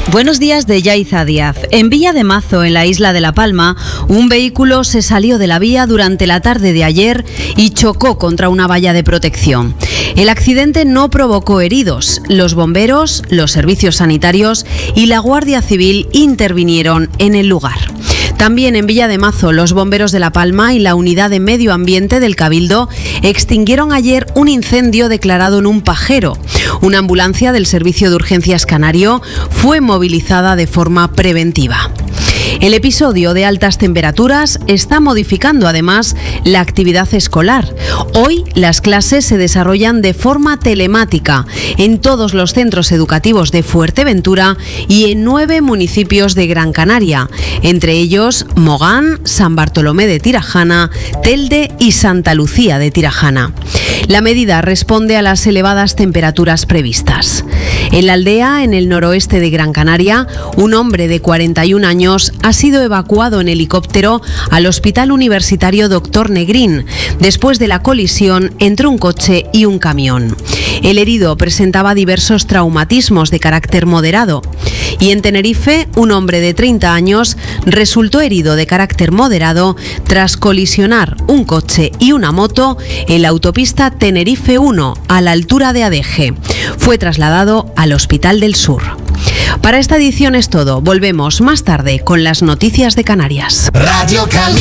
Buenos días de Yaiza Díaz. En Villa de Mazo, en la isla de La Palma, un vehículo se salió de la vía durante la tarde de ayer y chocó contra una valla de protección. El accidente no provocó heridos. Los bomberos, los servicios sanitarios y la Guardia Civil intervinieron en el lugar. También en Villa de Mazo, los bomberos de La Palma y la Unidad de Medio Ambiente del Cabildo extinguieron ayer un incendio declarado en un pajero. Una ambulancia del Servicio de Urgencias Canario fue movilizada de forma preventiva. El episodio de altas temperaturas está modificando además la actividad escolar. Hoy las clases se desarrollan de forma telemática en todos los centros educativos de Fuerteventura y en 9 municipios de Gran Canaria, entre ellos Mogán, San Bartolomé de Tirajana, Telde y Santa Lucía de Tirajana. La medida responde a las elevadas temperaturas previstas. En la aldea, en el noroeste de Gran Canaria, un hombre de 41 años ha sido evacuado en helicóptero al Hospital Universitario Dr. Negrín, después de la colisión entre un coche y un camión. El herido presentaba diversos traumatismos de carácter moderado. Y en Tenerife, un hombre de 30 años resultó herido de carácter moderado tras colisionar un coche y una moto en la autopista Tenerife 1, a la altura de Adeje. Fue trasladado al Hospital del Sur. Para esta edición es todo. Volvemos más tarde con las noticias de Canarias. Radio Calima.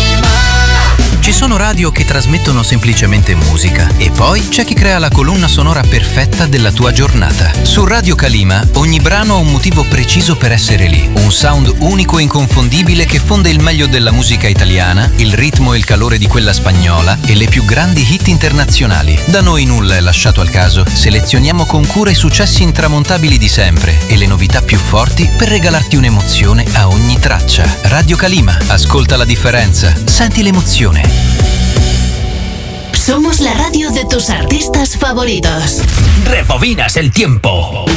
Ci sono radio che trasmettono semplicemente musica e poi c'è chi crea la colonna sonora perfetta della tua giornata. Su Radio Calima ogni brano ha un motivo preciso per essere lì, un sound unico e inconfondibile che fonde il meglio della musica italiana, il ritmo e il calore di quella spagnola e le più grandi hit internazionali. Da noi nulla è lasciato al caso, selezioniamo con cura i successi intramontabili di sempre e le novità più forti per regalarti un'emozione a ogni traccia. Radio Calima, ascolta la differenza, senti l'emozione. Somos la radio de tus artistas favoritos. Rebobinas el tiempo.